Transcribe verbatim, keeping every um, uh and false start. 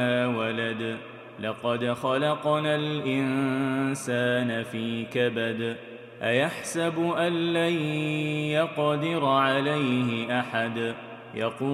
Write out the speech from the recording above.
ولد لقد خلقنا الإنسان في كبد أيحسب أن لن يقدر عليه أحد يقول